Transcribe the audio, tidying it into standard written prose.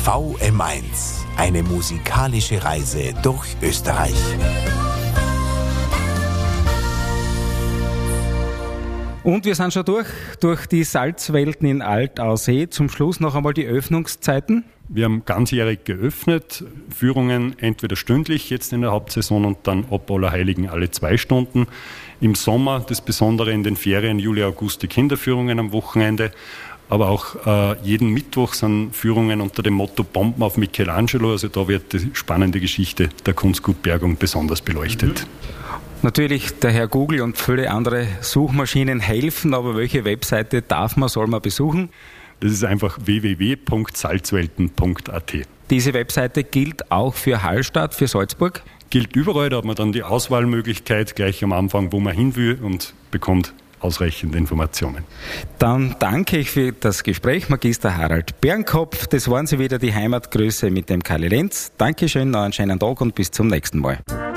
VM1, eine musikalische Reise durch Österreich. Und wir sind schon durch die Salzwelten in Altaussee. Zum Schluss noch einmal die Öffnungszeiten. Wir haben ganzjährig geöffnet, Führungen entweder stündlich jetzt in der Hauptsaison und dann ab Allerheiligen alle 2 Stunden. Im Sommer das Besondere in den Ferien, Juli, August die Kinderführungen am Wochenende. Aber auch jeden Mittwoch sind Führungen unter dem Motto Bomben auf Michelangelo. Also da wird die spannende Geschichte der Kunstgutbergung besonders beleuchtet. Natürlich der Herr Google und viele andere Suchmaschinen helfen, aber welche Webseite soll man besuchen? Das ist einfach www.salzwelten.at. Diese Webseite gilt auch für Hallstatt, für Salzburg? Gilt überall, da hat man dann die Auswahlmöglichkeit gleich am Anfang, wo man hin will und bekommt ausreichend Informationen. Dann danke ich für das Gespräch, Magister Harald Bernkopf. Das waren Sie wieder, die Heimatgrüße mit dem Karli Lenz. Dankeschön, noch einen schönen Tag und bis zum nächsten Mal.